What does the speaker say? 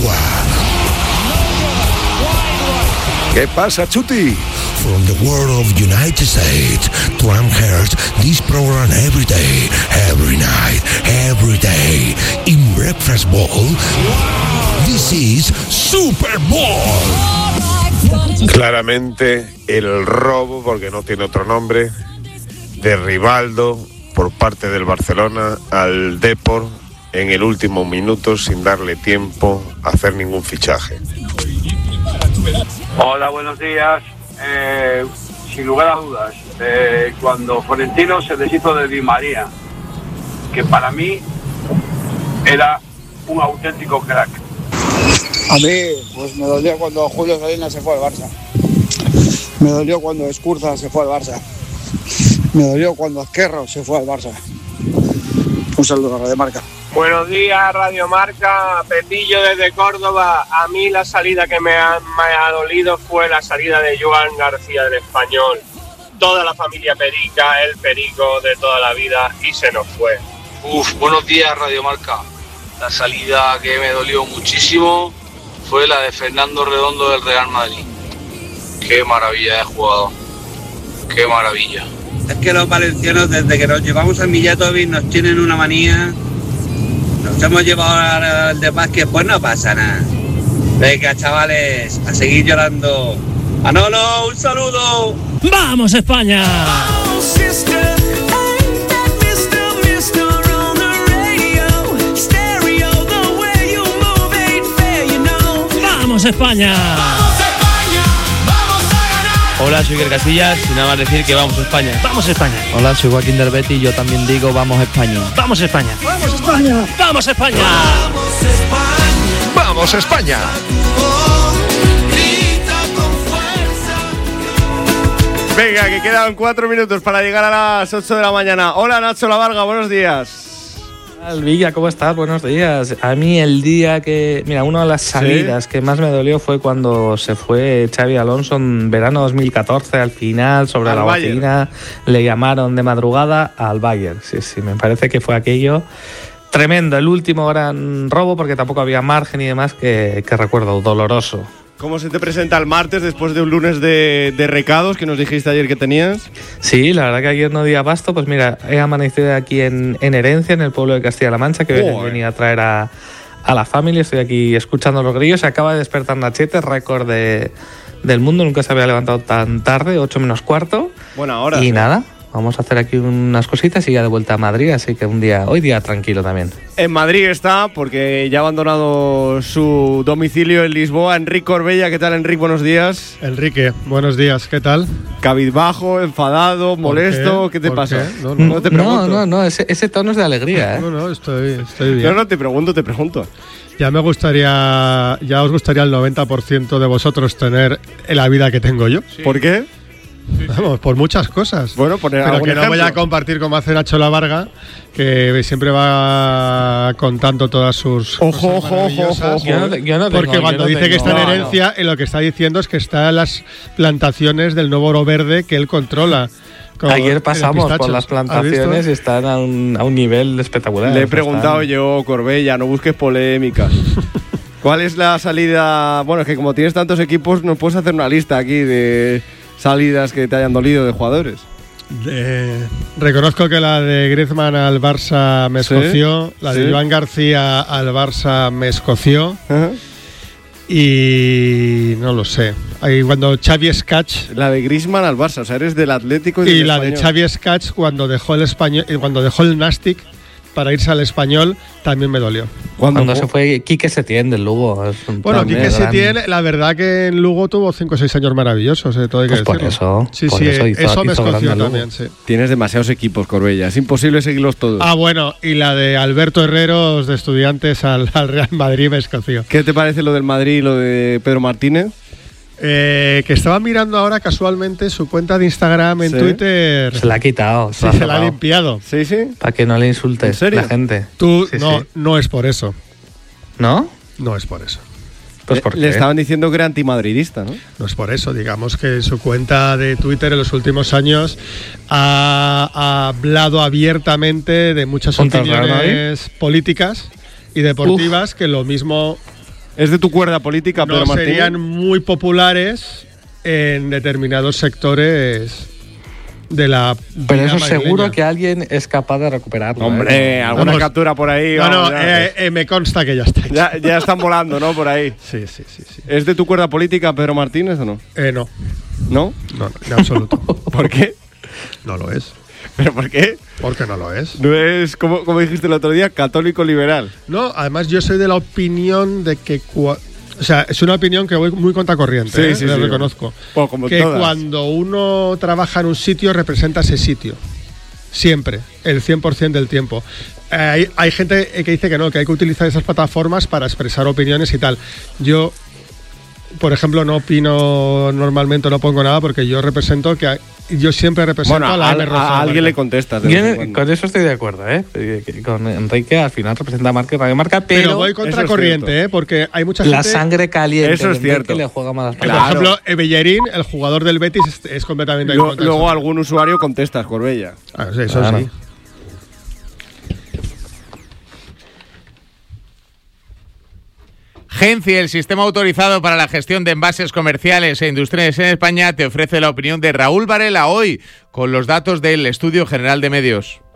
agua. ¿Qué pasa, Chuti? From the world of United States, Trump hears this program every day, every night, every day. In Breakfast Bowl, this is Super Bowl. Claramente el robo, porque no tiene otro nombre, de Rivaldo por parte del Barcelona al Depor en el último minuto sin darle tiempo a hacer ningún fichaje. Hola, buenos días. Sin lugar a dudas, cuando Florentino se deshizo de Di María, que para mí era un auténtico crack. A mí, pues me dolió cuando Julio Salinas se fue al Barça. Me dolió cuando Escurza se fue al Barça. Me dolió cuando Azquerro se fue al Barça. Un saludo a Radio Marca. Buenos días, Radio Marca. Pepillo desde Córdoba. A mí la salida que me ha dolido fue la salida de Joan García del Español. Toda la familia Perica, el Perico de toda la vida, y se nos fue. Buenos días, Radio Marca. La salida que me dolió muchísimo fue la de Fernando Redondo del Real Madrid. Qué maravilla de jugador. Qué maravilla. Es que los valencianos, desde que nos llevamos a Mijatovic, nos tienen una manía. Nos hemos llevado al de básquet, pues no pasa nada. Venga, chavales, a seguir llorando. ¡Manolo, un saludo! ¡Vamos, España! ¡Vamos, España! Hola, soy Iker Casillas y nada más decir que vamos a España. ¡Vamos, España! Hola, soy Joaquín del Betis y yo también digo vamos a España. ¡Vamos, España! ¡Vamos, España! ¡Vamos, España! ¡Vamos, España! Venga, que quedan 4 minutos para llegar a las 8 de la mañana. Hola, Nacho Lavarga, buenos días. Villa, ¿cómo estás? Buenos días. A mí el día que... Mira, una de las salidas que más me dolió fue cuando se fue Xavi Alonso en verano 2014, al final, sobre al la bocina, le llamaron de madrugada al Bayern. Sí, me parece que fue aquello tremendo, el último gran robo, porque tampoco había margen y demás, que recuerdo, doloroso. ¿Cómo se te presenta el martes después de un lunes de recados que nos dijiste ayer que tenías? Sí, la verdad que ayer no di abasto. Pues mira, he amanecido aquí en Herencia, en el pueblo de Castilla-La Mancha, que venía a traer a la familia. Estoy aquí escuchando los grillos. Se acaba de despertar Nachete, récord del mundo. Nunca se había levantado tan tarde, 8 menos cuarto. Buena hora. Y nada, vamos a hacer aquí unas cositas y ya de vuelta a Madrid. Así que hoy día tranquilo también. En Madrid está, porque ya ha abandonado su domicilio en Lisboa, Enrique Corbella. ¿Qué tal, Enrique? Buenos días. Enrique, buenos días. ¿Qué tal? Cabizbajo, enfadado, molesto. ¿Qué te pasa? No te pregunto. No, ese tono es de alegría, ¿eh? No, estoy bien. No, te pregunto. Ya os gustaría el 90% de vosotros tener la vida que tengo yo. Sí. ¿Por qué? Vamos, por muchas cosas. Bueno, pero que no voy a compartir como hace Nacho Lavarga, que siempre va contando todas sus ojo. Porque cuando dice que está en herencia, lo que está diciendo es que está en las plantaciones del nuevo oro verde que él controla. Ayer pasamos por las plantaciones y están a un nivel espectacular. Le he preguntado yo, Corbella, no busques polémicas. ¿Cuál es la salida? Bueno, es que como tienes tantos equipos, nos puedes hacer una lista aquí de salidas que te hayan dolido de jugadores. Reconozco que la de Griezmann al Barça me escoció, la de Joan García al Barça me escoció. Y no lo sé. Ahí cuando Xavi Escach, la de Griezmann al Barça, o sea, eres del Atlético y la Español. De Xavi Escach cuando dejó el Español, cuando dejó el Nastic para irse al Español, también me dolió. Cuando se fue Quique Setién del Lugo. Bueno, Quique Setién, la verdad que en Lugo tuvo 5 o 6 años maravillosos, todo hay que decirlo. Eso me escoció también, sí. Tienes demasiados equipos, Corbella, es imposible seguirlos todos. Ah, bueno, y la de Alberto Herreros de Estudiantes al Real Madrid me escoció. ¿Qué te parece lo del Madrid y lo de Pedro Martínez? Que estaba mirando ahora casualmente su cuenta de Instagram en Twitter. Se la ha quitado. Se la ha limpiado. Sí. Para que no le insultes la gente. No es por eso. ¿No? No es por eso. Pues ¿por qué? Le estaban diciendo que era antimadridista, ¿no? No es por eso. Digamos que su cuenta de Twitter en los últimos años ha hablado abiertamente de muchas opiniones políticas y deportivas que lo mismo Es de tu cuerda política, Pedro Martínez. Serían muy populares en determinados sectores de la... Pero eso seguro que alguien es capaz de recuperarlo. Hombre, alguna captura por ahí. Me consta que ya está. Ya están volando, ¿no? Por ahí. Sí. ¿Es de tu cuerda política, Pedro Martínez, o no? No. ¿No? No, en absoluto. ¿Por qué? No lo es. ¿Pero por qué? Porque no lo es. No es, como dijiste el otro día, católico liberal. No, además yo soy de la opinión de que... O sea, es una opinión que voy muy contracorriente, lo reconozco. Pues como que todas. Cuando uno trabaja en un sitio, representa ese sitio. Siempre, el 100% del tiempo. Hay gente que dice que no, que hay que utilizar esas plataformas para expresar opiniones y tal. Yo, por ejemplo, no opino normalmente, no pongo nada, porque yo siempre represento a la M roja. A alguien le contestas. Con eso estoy de acuerdo, Con Enrique al final representa a Radio Marca, pero voy contracorriente, porque hay mucha la gente... sangre caliente. Eso es cierto. Que le juega más. Por ejemplo, Bellerín, el jugador del Betis, es completamente... Luego algún usuario contestas, Corbella. Eso sí. Genci, el sistema autorizado para la gestión de envases comerciales e industriales en España, te ofrece la opinión de Raúl Varela hoy, con los datos del Estudio General de Medios.